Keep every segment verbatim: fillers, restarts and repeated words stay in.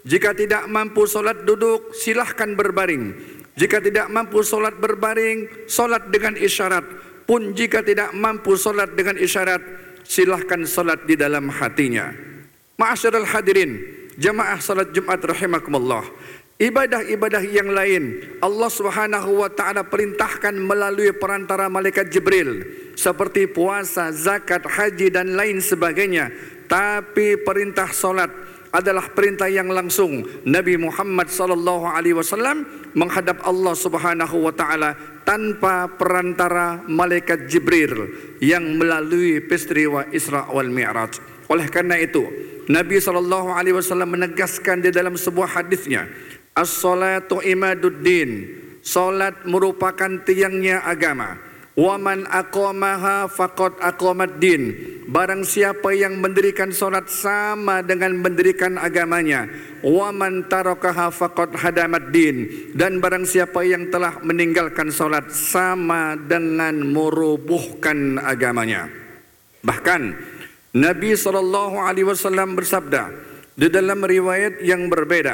Jika tidak mampu solat duduk, silahkan berbaring. Jika tidak mampu solat berbaring, solat dengan isyarat. Pun jika tidak mampu solat dengan isyarat, silahkan solat di dalam hatinya. Ma'asyiral hadirin, jamaah salat Jumat rahimakumullah. Ibadah-ibadah yang lain Allah Subhanahu wa taala perintahkan melalui perantara malaikat Jibril, seperti puasa, zakat, haji dan lain sebagainya. Tapi perintah solat adalah perintah yang langsung. Nabi Muhammad sallallahu alaihi wasallam menghadap Allah Subhanahu wa taala tanpa perantara malaikat Jibril yang melalui peristiwa Isra wal Mi'raj. Oleh karena itu, Nabi sallallahu alaihi wasallam menegaskan di dalam sebuah hadisnya, as-salatu imaduddin, salat merupakan tiangnya agama. Wa man aqamaha faqad aqamaddin, barang siapa yang mendirikan salat sama dengan mendirikan agamanya. Wa man tarakaha faqad hadamaddin, dan barang siapa yang telah meninggalkan salat sama dengan merobohkan agamanya. Bahkan Nabi sallallahu alaihi wasallam bersabda di dalam riwayat yang berbeda,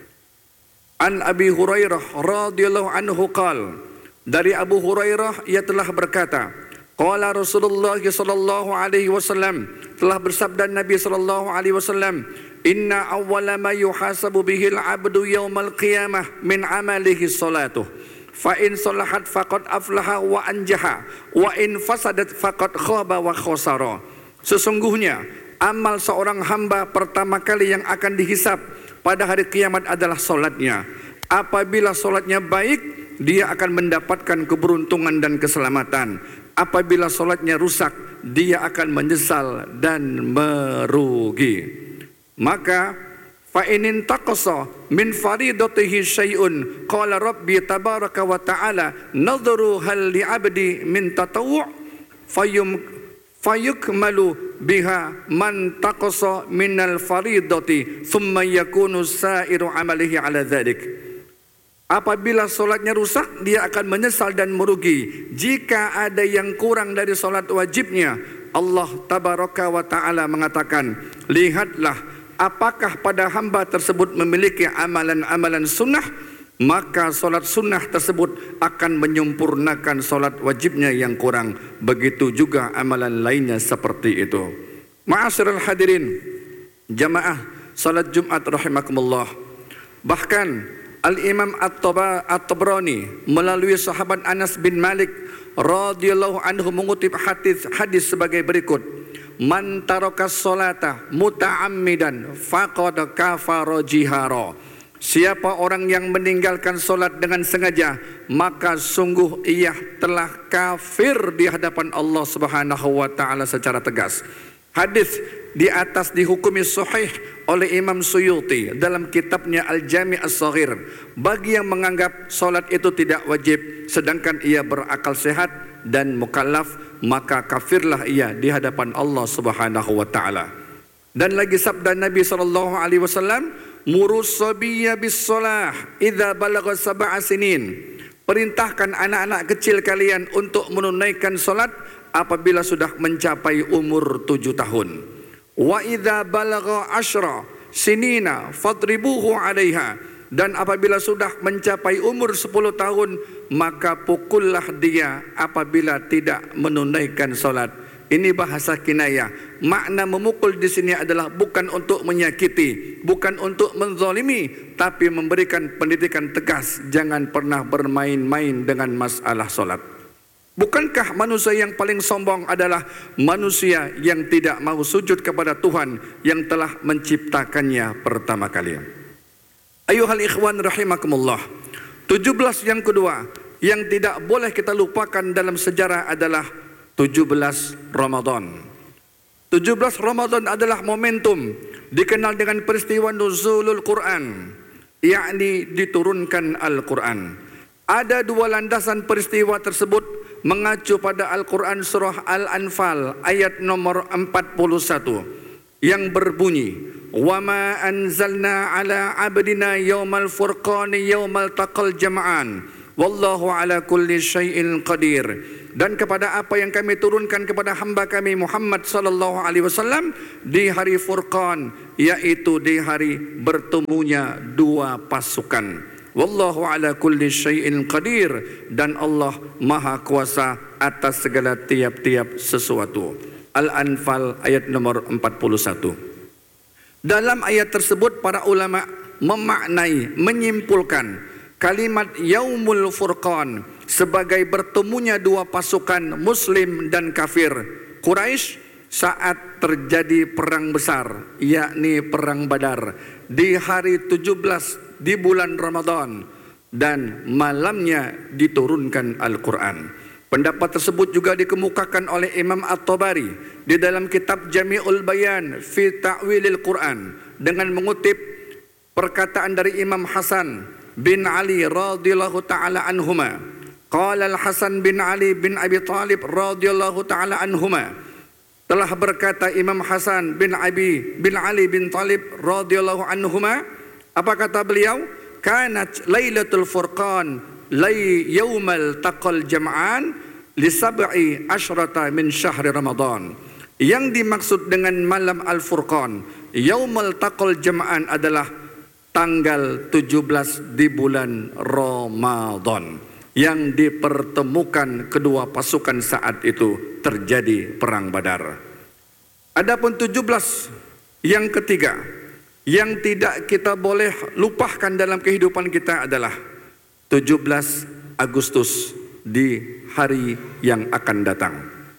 An Abi Hurairah radhiyallahu anhu qala, dari Abu Hurairah ia telah berkata, qala Rasulullah sallallahu alaihi wasallam, telah bersabda Nabi sallallahu alaihi wasallam, inna awwala ma yuhasabu bihi al-'abdu yaumal qiyamah min 'amalihi salatuh, fa in salahat faqad aflaha wa anjaha, wa in fasadat faqad khaba wa khasara. Sesungguhnya amal seorang hamba pertama kali yang akan dihisab pada hari kiamat adalah solatnya. Apabila solatnya baik, dia akan mendapatkan keberuntungan dan keselamatan. Apabila solatnya rusak, dia akan menyesal dan merugi. Maka fa in taqasa min faridatihi syai'un qala rabbi tabaraka wa ta'ala nadharu hal li 'abdi min tatawwu' fayum fayukmalu biha man taqasa minal faridati thumma yakunu sa'iru amalihi ala dhalik. Apabila solatnya rusak, dia akan menyesal dan merugi. Jika ada yang kurang dari solat wajibnya, Allah tabaraka wa ta'ala mengatakan, lihatlah apakah pada hamba tersebut memiliki amalan-amalan sunnah, maka solat sunnah tersebut akan menyempurnakan solat wajibnya yang kurang. Begitu juga amalan lainnya seperti itu. Ma'asyiral hadirin, jamaah salat Jumat rahimakumullah. Bahkan Al-Imam At-Tabrani melalui sahabat Anas bin Malik radhiyallahu anhu mengutip hadis hadis sebagai berikut, man taraka sholata muta'ammidan faqad kafara jihara. Siapa orang yang meninggalkan solat dengan sengaja, maka sungguh ia telah kafir di hadapan Allah Subhanahu wa taala secara tegas. Hadis di atas dihukumi sahih oleh Imam Suyuti dalam kitabnya Al-Jami' As-Saghir. Bagi yang menganggap solat itu tidak wajib sedangkan ia berakal sehat dan mukallaf, maka kafirlah ia di hadapan Allah Subhanahu wa taala. Dan lagi sabda Nabi sallallahu alaihi wasallam, murus sabiyya bis-shalah idza balagha sab'a sinin. Perintahkan anak-anak kecil kalian untuk menunaikan solat apabila sudah mencapai umur tujuh tahun. Wa idza balagha asyra sinina fadribuhu 'alaiha, dan apabila sudah mencapai umur sepuluh tahun, maka pukullah dia apabila tidak menunaikan solat. Ini bahasa kinayah. Makna memukul di sini adalah bukan untuk menyakiti, bukan untuk menzalimi, tapi memberikan pendidikan tegas. Jangan pernah bermain-main dengan masalah solat. Bukankah manusia yang paling sombong adalah manusia yang tidak mau sujud kepada Tuhan yang telah menciptakannya pertama kali? Ayuhal ikhwan rahimakumullah. tujuh belas yang kedua yang tidak boleh kita lupakan dalam sejarah adalah tujuh belas Ramadan. tujuh belas Ramadan adalah momentum dikenal dengan peristiwa nuzulul Quran, yakni diturunkan Al-Quran. Ada dua landasan peristiwa tersebut mengacu pada Al-Quran surah Al-Anfal ayat nomor empat puluh satu yang berbunyi, wa ma anzalna ala abdina yaumal furqani yaumal taqal jam'an wallahu ala kulli syai'in qadir. dan kepada apa yang kami turunkan kepada hamba kami Muhammad sallallahu alaihi wasallam di hari Furqan, yaitu di hari bertemunya dua pasukan. Wallahu ala kulli syai'in qadir, dan Allah maha kuasa atas segala tiap-tiap sesuatu. Al-Anfal ayat nomor empat puluh satu. Dalam ayat tersebut para ulama memaknai, menyimpulkan kalimat Yaumul Furqan sebagai bertemunya dua pasukan Muslim dan kafir Quraisy saat terjadi perang besar, yakni perang Badar di hari tujuh belas di bulan Ramadan, dan malamnya diturunkan Al-Quran. Pendapat tersebut juga dikemukakan oleh Imam At-Tabari di dalam kitab Jami'ul Bayan fi Ta'wilil Quran dengan mengutip perkataan dari Imam Hasan bin Ali radhiyallahu taala anhuma. Qala Al-Hasan bin Ali bin Abi Thalib radhiyallahu taala anhuma. Telah berkata Imam Hasan bin Abi bin Ali bin Thalib radhiyallahu anhuma, apa kata beliau? Kanat Lailatul Furqan lay yaumal taqal jam'an li sab'i asyrata min syahri Ramadan. Yang dimaksud dengan malam Al-Furqan, yaumul taqal jam'an adalah tanggal tujuh belas di bulan Ramadan yang dipertemukan kedua pasukan saat itu terjadi perang Badar. Adapun tujuh belas yang ketiga yang tidak kita boleh lupakan dalam kehidupan kita adalah tujuh belas Agustus di hari yang akan datang,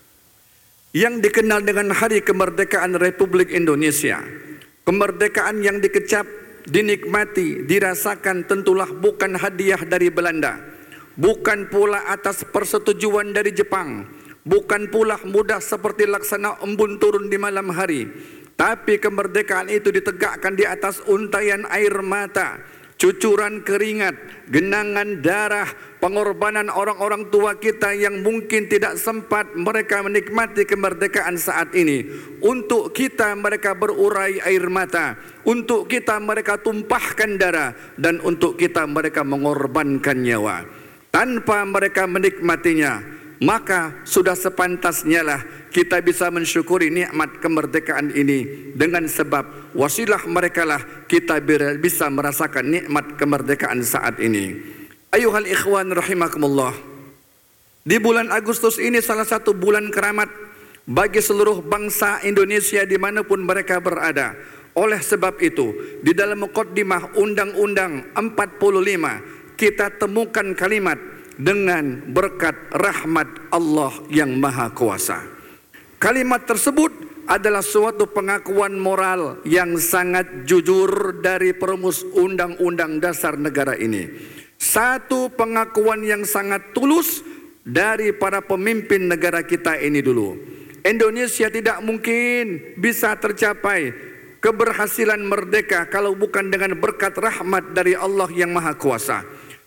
yang dikenal dengan Hari Kemerdekaan Republik Indonesia. Kemerdekaan yang dikecap, dinikmati, dirasakan tentulah bukan hadiah dari Belanda, bukan pula atas persetujuan dari Jepang, bukan pula mudah seperti laksana embun turun di malam hari, tapi kemerdekaan itu ditegakkan di atas untaian air mata, cucuran keringat, genangan darah, pengorbanan orang-orang tua kita yang mungkin tidak sempat mereka menikmati kemerdekaan saat ini. Untuk kita mereka berurai air mata, untuk kita mereka tumpahkan darah, dan untuk kita mereka mengorbankan nyawa. Tanpa mereka menikmatinya, maka sudah sepantasnya lah kita bisa mensyukuri nikmat kemerdekaan ini. Dengan sebab wasilah mereka lah kita bisa merasakan nikmat kemerdekaan saat ini. Ayuhal ikhwan rahimakumullah, di bulan Agustus ini salah satu bulan keramat bagi seluruh bangsa Indonesia dimanapun mereka berada. Oleh sebab itu, di dalam muqaddimah Undang-Undang empat puluh lima kita temukan kalimat dengan berkat rahmat Allah yang Maha Kuasa. Kalimat tersebut adalah suatu pengakuan moral yang sangat jujur dari perumus Undang-Undang Dasar negara ini. Satu pengakuan yang sangat tulus dari para pemimpin negara kita ini dulu. Indonesia tidak mungkin bisa tercapai keberhasilan merdeka kalau bukan dengan berkat rahmat dari Allah yang Maha Kuasa.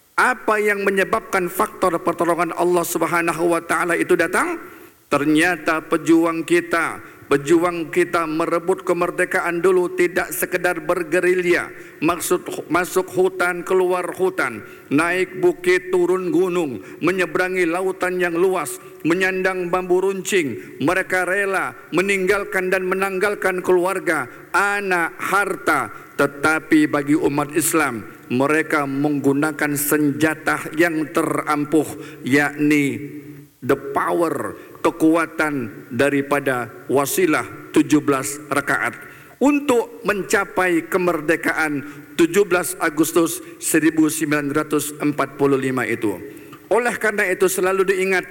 Apa yang menyebabkan faktor pertolongan Allah Subhanahu wa taala itu datang? Ternyata pejuang kita, pejuang kita merebut kemerdekaan dulu tidak sekedar bergerilya, maksud masuk hutan, keluar hutan, naik bukit, turun gunung, menyeberangi lautan yang luas, menyandang bambu runcing. Mereka rela meninggalkan dan menanggalkan keluarga, anak, harta. Tetapi bagi umat Islam, mereka menggunakan senjata yang terampuh, yakni the power, kekuatan daripada wasilah tujuh belas rakaat untuk mencapai kemerdekaan tujuh belas Agustus seribu sembilan ratus empat puluh lima itu. Oleh karena itu selalu diingat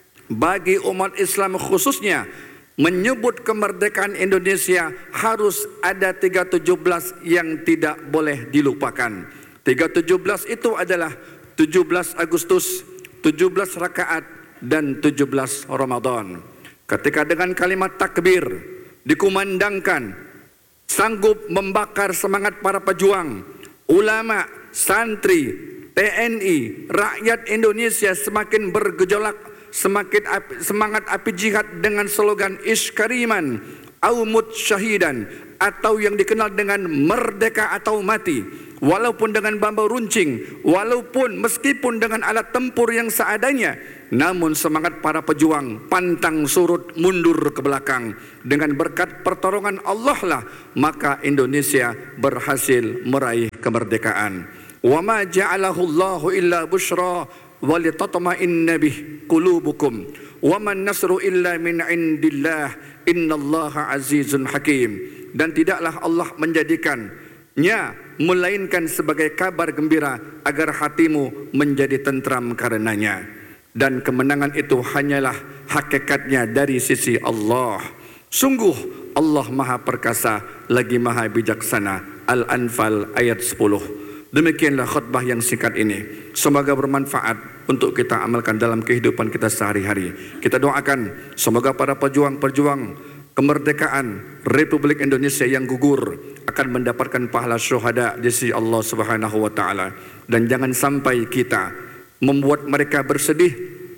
bagi umat Islam khususnya, menyebut kemerdekaan Indonesia harus ada tiga tujuh belas yang tidak boleh dilupakan. tiga tujuh belas itu adalah tujuh belas Agustus, tujuh belas rakaat, dan tujuh belas Ramadan. Ketika dengan kalimat takbir dikumandangkan, sanggup membakar semangat para pejuang, ulama, santri, T N I, rakyat Indonesia semakin bergejolak, semakin api, semangat api jihad dengan slogan Iskariman Aumut Syahidan, atau yang dikenal dengan merdeka atau mati. walaupun dengan bambu runcing, walaupun meskipun dengan alat tempur yang seadanya, namun semangat para pejuang pantang surut mundur ke belakang. Dengan berkat pertolongan Allah lah maka Indonesia berhasil meraih kemerdekaan. Wa ma ja'alahu Allahu illa busyra wa litatma'inna bih qulubukum wa man nasru illa min indillah innallaha azizun hakim. Dan tidaklah Allah menjadikannya melainkan sebagai kabar gembira agar hatimu menjadi tentram karenanya. Dan kemenangan itu hanyalah hakikatnya dari sisi Allah. Sungguh Allah Maha Perkasa lagi Maha Bijaksana. Al-Anfal ayat sepuluh. Demikianlah khutbah yang singkat ini. Semoga bermanfaat untuk kita amalkan dalam kehidupan kita sehari-hari. Kita doakan semoga para pejuang-pejuang kemerdekaan Republik Indonesia yang gugur akan mendapatkan pahala syuhada di sisi Allah Subhanahu wa taala, dan jangan sampai kita membuat mereka bersedih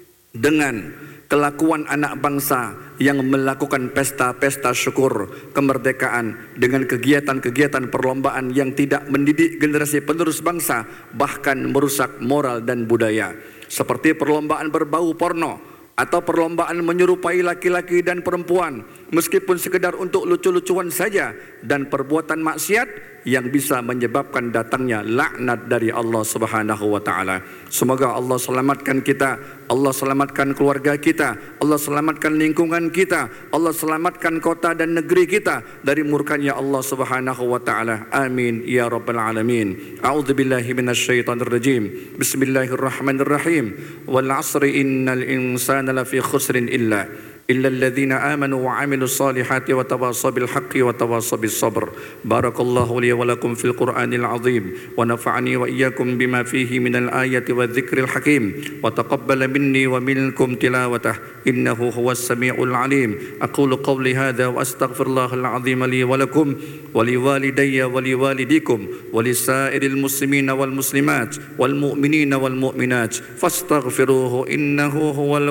dengan kelakuan anak bangsa yang melakukan pesta-pesta syukur kemerdekaan dengan kegiatan-kegiatan perlombaan yang tidak mendidik generasi penerus bangsa, bahkan merusak moral dan budaya, seperti perlombaan berbau porno atau perlombaan menyerupai laki-laki dan perempuan meskipun sekedar untuk lucu-lucuan saja, dan perbuatan maksiat yang bisa menyebabkan datangnya laknat dari Allah Subhanahu wa taala. Semoga Allah selamatkan kita, Allah selamatkan keluarga kita, Allah selamatkan lingkungan kita, Allah selamatkan kota dan negeri kita dari murkanya Allah Subhanahu wa taala. Amin ya rabbal alamin. A'udzubillahi minasyaitonir rajim. Bismillahirrahmanirrahim. Wal 'asri innal insana lafi khusrin illa إلا الذين آمنوا وعملوا الصالحات وتواصوا بالحق وتواصوا بالصبر. بارك الله لي ولكم في القرآن العظيم ونفعني وإياكم بما فيه من الآية والذكر الحكيم وتقبل مني ومنكم تلاوته إنه هو السميع العليم. أقول قولي هذا وأستغفر الله العظيم لي ولكم ولوالدي ولوالديكم ولسائر المسلمين والمسلمات والمؤمنين والمؤمنات فاستغفروه إنه هو